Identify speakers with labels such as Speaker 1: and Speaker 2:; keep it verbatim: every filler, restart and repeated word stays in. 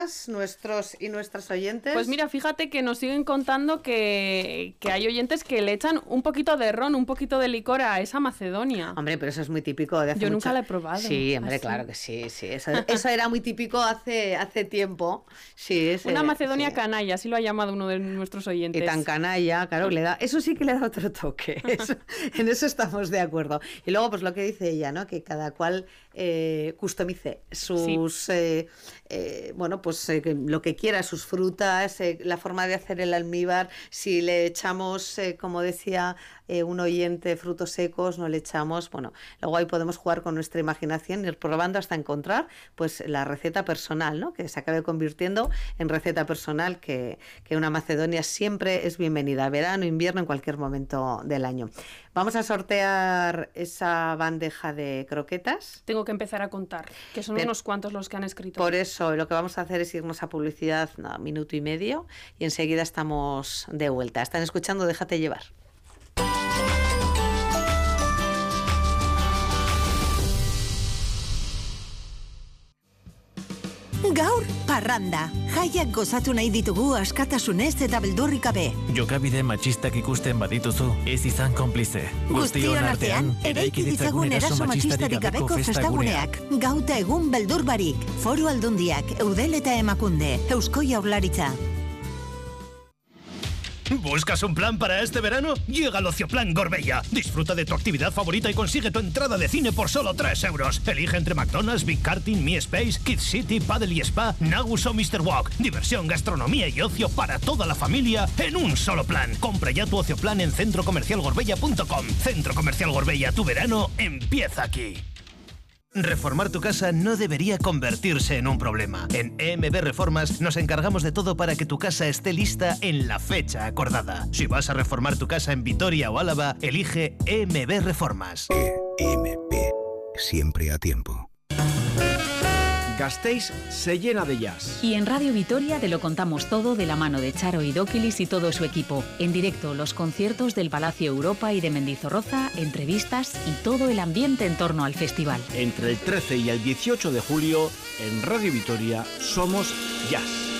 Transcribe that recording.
Speaker 1: nuestros y nuestras oyentes?
Speaker 2: Pues mira, fíjate que nos siguen contando que, que hay oyentes que le echan un poquito de ron, un poquito de licor a esa Macedonia.
Speaker 1: Hombre, pero eso es muy típico de hace
Speaker 2: Yo
Speaker 1: mucho...
Speaker 2: nunca la he probado.
Speaker 1: Sí, hombre,
Speaker 2: ¿así?
Speaker 1: claro que sí, sí. Eso, eso era muy típico hace, hace tiempo. Sí, ese,
Speaker 2: Una Macedonia
Speaker 1: sí.
Speaker 2: canalla, así lo ha llamado uno de nuestros oyentes.
Speaker 1: Y tan canalla, claro, le da, eso sí que le da otro toque. Eso, en eso estamos de acuerdo. Y luego, pues lo que dice ella, ¿no? Que cada cual eh, customice sus, sí. eh, eh, bueno, pues eh, lo que quiera, sus frutas, eh, la forma de hacer el almíbar. Si le echamos, eh, como decía eh, un oyente, frutos secos, no le echamos, bueno, luego ahí podemos jugar con nuestra imaginación, ir probando hasta encontrar, pues, la receta personal, ¿no? Que se acabe convirtiendo en receta personal, que, que una Macedonia siempre es bienvenida, verano, invierno, en cualquier momento del año. Vamos a sortear esa bandeja de croquetas.
Speaker 2: Tengo que empezar a contar, que son Bien. unos cuantos los que han escrito.
Speaker 1: Por eso lo que vamos a hacer es irnos a publicidad, no, minuto y medio, y enseguida estamos de vuelta. Están escuchando Déjate llevar.
Speaker 3: Gaur, parranda. Jaiak gozatu nahi ditugu askatasunez eta beldurrik gabe.
Speaker 4: Jokabide matxistak ikusten badituzu, ez izan konplize.
Speaker 3: Guztion artean, eraiki ditzagun eraso matxistarik gabeko festaguneak. Gauta egun beldur barik. Foru Aldundiak, Eudel eta Emakunde, Eusko Jaurlaritza.
Speaker 5: ¿Buscas un plan para este verano? Llega al Ocioplan Gorbella. Disfruta de tu actividad favorita y consigue tu entrada de cine por solo tres euros. Elige entre McDonald's, Big Karting, Mi Space, Kids City, Paddle y Spa, Nagus o míster Walk. Diversión, gastronomía y ocio para toda la familia en un solo plan. Compra ya tu Ocioplan en centro comercial gorbella punto com. Centro Comercial Gorbella, tu verano empieza aquí. Reformar tu casa no debería convertirse en un problema. En E M B Reformas nos encargamos de todo para que tu casa esté lista en la fecha acordada. Si vas a reformar tu casa en Vitoria o Álava, elige E M B Reformas.
Speaker 6: E M B, siempre a tiempo.
Speaker 7: Gasteiz se llena de jazz.
Speaker 8: Y en Radio Vitoria te lo contamos todo de la mano de Charo Idóquilis y todo su equipo. En directo, los conciertos del Palacio Europa y de Mendizorroza, entrevistas y todo el ambiente en torno al festival.
Speaker 7: Entre el trece y el dieciocho de julio, en Radio Vitoria, somos jazz.